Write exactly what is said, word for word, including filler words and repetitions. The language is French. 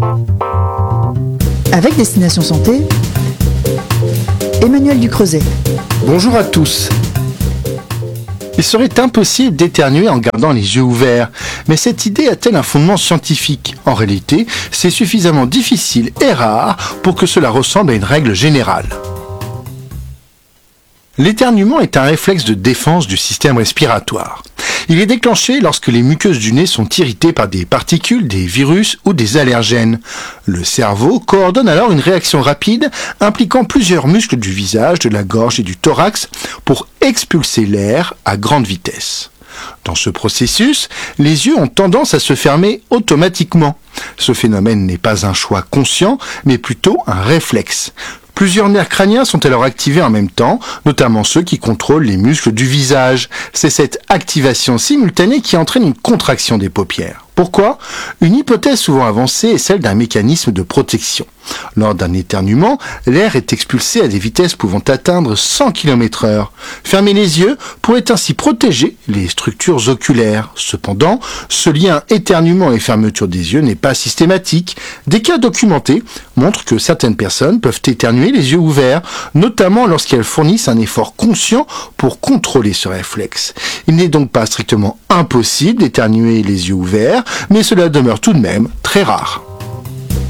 Avec Destination Santé, Emmanuel Ducreuset. Bonjour à tous. Il serait impossible d'éternuer en gardant les yeux ouverts, mais cette idée a-t-elle un fondement scientifique ? En réalité, c'est suffisamment difficile et rare pour que cela ressemble à une règle générale. L'éternuement est un réflexe de défense du système respiratoire. Il est déclenché lorsque les muqueuses du nez sont irritées par des particules, des virus ou des allergènes. Le cerveau coordonne alors une réaction rapide impliquant plusieurs muscles du visage, de la gorge et du thorax pour expulser l'air à grande vitesse. Dans ce processus, les yeux ont tendance à se fermer automatiquement. Ce phénomène n'est pas un choix conscient, mais plutôt un réflexe. Plusieurs nerfs crâniens sont alors activés en même temps, notamment ceux qui contrôlent les muscles du visage. C'est cette activation simultanée qui entraîne une contraction des paupières. Pourquoi ? Une hypothèse souvent avancée est celle d'un mécanisme de protection. Lors d'un éternuement, l'air est expulsé à des vitesses pouvant atteindre cent kilomètres heure. Fermer les yeux pourrait ainsi protéger les structures oculaires. Cependant, ce lien éternuement et fermeture des yeux n'est pas systématique. Des cas documentés montrent que certaines personnes peuvent éternuer les yeux ouverts, notamment lorsqu'elles fournissent un effort conscient pour contrôler ce réflexe. Il n'est donc pas strictement impossible d'éternuer les yeux ouverts, mais cela demeure tout de même très rare.